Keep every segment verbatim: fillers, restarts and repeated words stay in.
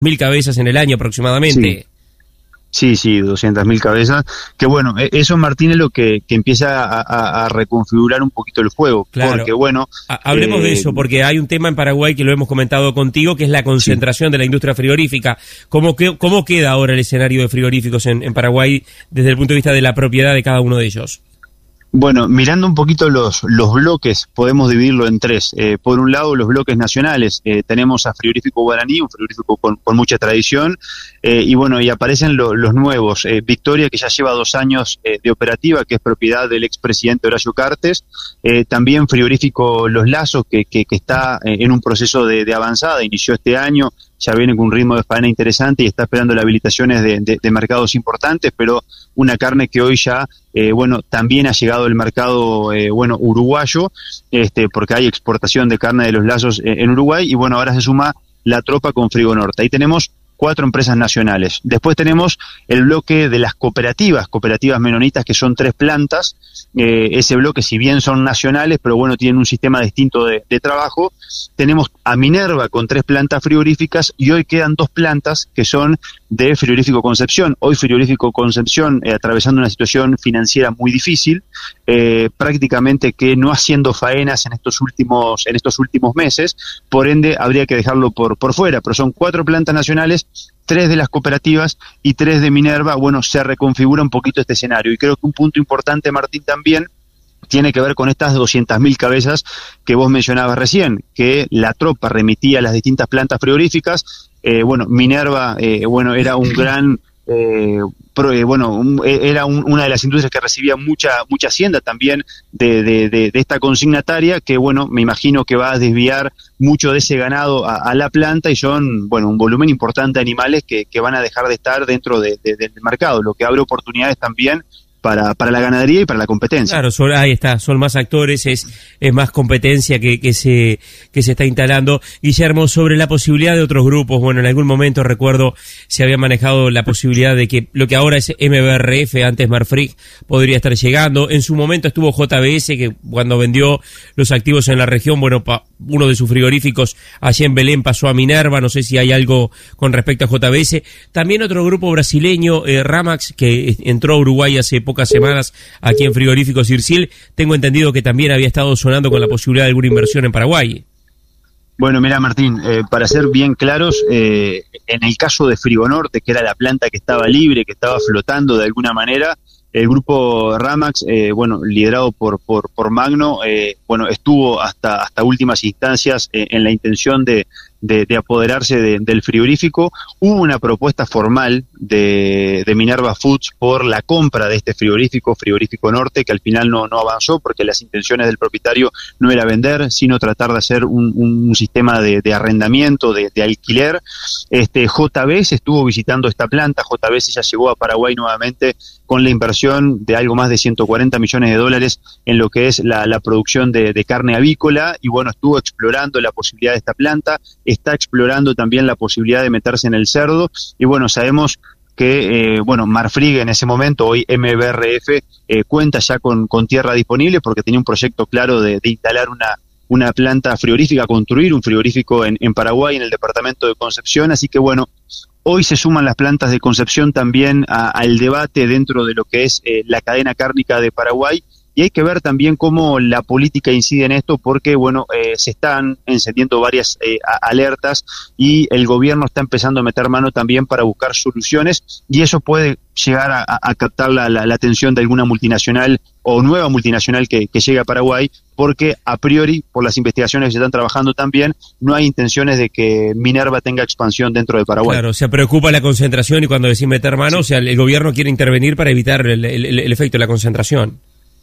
mil cabezas en el año aproximadamente. Sí. Sí, sí, doscientas mil cabezas, que bueno, eso, Martín, es lo que, que empieza a, a, a reconfigurar un poquito el juego, claro. Porque bueno... Hablemos eh, de eso, porque hay un tema en Paraguay que lo hemos comentado contigo, que es la concentración sí. de la industria frigorífica. ¿Cómo, que, cómo queda ahora el escenario de frigoríficos en, en Paraguay desde el punto de vista de la propiedad de cada uno de ellos? Bueno, mirando un poquito los, los bloques, podemos dividirlo en tres. Eh, por un lado, los bloques nacionales. Eh, tenemos a Frigorífico Guaraní, un frigorífico con, con mucha tradición, eh, y bueno, y aparecen lo, los nuevos. Eh, Victoria, que ya lleva dos años eh, de operativa, que es propiedad del expresidente Horacio Cartes. Eh, también Frigorífico Los Lazos, que, que, que está eh, en un proceso de, de avanzada, inició este año. Ya viene con un ritmo de faena interesante y está esperando las habilitaciones de, de, de mercados importantes, pero una carne que hoy ya, eh, bueno, también ha llegado al mercado, eh, bueno, uruguayo, este, porque hay exportación de carne de Los Lazos eh, en Uruguay, y bueno, ahora se suma La Tropa con Frigo Norte. Ahí tenemos cuatro empresas nacionales. Después tenemos el bloque de las cooperativas, cooperativas menonitas, que son tres plantas. Eh, ese bloque, si bien son nacionales, pero bueno, tienen un sistema distinto de, de trabajo. Tenemos a Minerva con tres plantas frigoríficas, y hoy quedan dos plantas que son de Frigorífico Concepción. Hoy Frigorífico Concepción, eh, atravesando una situación financiera muy difícil, eh, prácticamente que no haciendo faenas en estos últimos, en estos últimos meses, por ende habría que dejarlo por, por fuera, pero son cuatro plantas nacionales, tres de las cooperativas y tres de Minerva. Bueno, se reconfigura un poquito este escenario, y creo que un punto importante, Martín, también tiene que ver con estas doscientas mil cabezas que vos mencionabas recién, que La Tropa remitía a las distintas plantas frigoríficas. Eh, bueno, Minerva, eh, bueno, era un gran, eh, pro, eh, bueno, un, era un, una de las industrias que recibía mucha mucha hacienda también de, de, de, de esta consignataria, que bueno, me imagino que va a desviar mucho de ese ganado a, a la planta, y son, bueno, un volumen importante de animales que, que van a dejar de estar dentro de, de, del mercado, lo que abre oportunidades también para para la ganadería y para la competencia. Claro, son, ahí está, son más actores, es es más competencia que, que se que se está instalando. Guillermo, sobre la posibilidad de otros grupos, bueno, en algún momento recuerdo se había manejado la posibilidad de que lo que ahora es M B R F, antes Marfrig, podría estar llegando. En su momento estuvo J B S, que cuando vendió los activos en la región, bueno, pa, uno de sus frigoríficos allí en Belén pasó a Minerva, no sé si hay algo con respecto a J B S. También otro grupo brasileño, eh, Ramax, que entró a Uruguay hace poco pocas semanas aquí en Frigoríficos Circil, tengo entendido que también había estado sonando con la posibilidad de alguna inversión en Paraguay. Bueno, mira, Martín, eh, para ser bien claros, eh, en el caso de Frigonorte, que era la planta que estaba libre, que estaba flotando de alguna manera, el grupo Ramax, eh, bueno, liderado por por, por Magno, eh, bueno, estuvo hasta hasta últimas instancias eh, en la intención de De, de apoderarse de, del frigorífico. Hubo una propuesta formal de, de Minerva Foods por la compra de este frigorífico, Frigorífico Norte, que al final no, no avanzó, porque las intenciones del propietario no era vender, sino tratar de hacer un, un sistema de, de arrendamiento, de, de alquiler. Este J B S estuvo visitando esta planta. J B S ya llegó a Paraguay nuevamente con la inversión de algo más de ciento cuarenta millones de dólares en lo que es la, la producción de, de carne avícola, y bueno, estuvo explorando la posibilidad de esta planta, está explorando también la posibilidad de meterse en el cerdo, y bueno, sabemos que, eh, bueno, Marfrig en ese momento, hoy M B R F, eh, cuenta ya con, con tierra disponible, porque tenía un proyecto claro de, de instalar una una planta frigorífica, construir un frigorífico en, en Paraguay, en el departamento de Concepción, así que bueno, hoy se suman las plantas de Concepción también a, al debate dentro de lo que es eh, la cadena cárnica de Paraguay, y hay que ver también cómo la política incide en esto, porque bueno, eh, se están encendiendo varias eh, alertas, y el gobierno está empezando a meter mano también para buscar soluciones, y eso puede llegar a, a captar la, la, la atención de alguna multinacional o nueva multinacional que, que llegue a Paraguay, porque a priori, por las investigaciones que se están trabajando también, no hay intenciones de que Minerva tenga expansión dentro de Paraguay. Claro, se preocupa la concentración, y cuando decís meter mano, sí. O sea, el, el gobierno quiere intervenir para evitar el, el, el efecto de la concentración.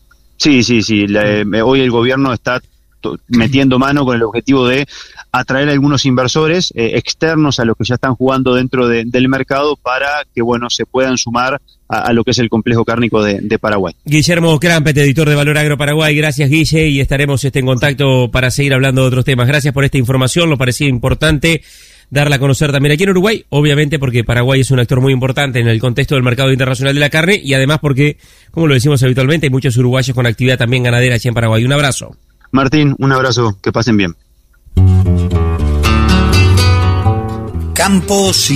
Sí, sí, sí. La, eh, hoy el gobierno está to- metiendo mano con el objetivo de atraer a algunos inversores eh, externos a los que ya están jugando dentro de, del mercado, para que, bueno, se puedan sumar a, a lo que es el complejo cárnico de, de Paraguay. Guillermo Crampet, editor de Valor Agro Paraguay. Gracias, Guille, y estaremos este, en contacto para seguir hablando de otros temas. Gracias por esta información, nos parecía importante darla a conocer también aquí en Uruguay, obviamente porque Paraguay es un actor muy importante en el contexto del mercado internacional de la carne, y además porque, como lo decimos habitualmente, hay muchos uruguayos con actividad también ganadera aquí en Paraguay. Un abrazo. Martín, un abrazo, que pasen bien. Campos y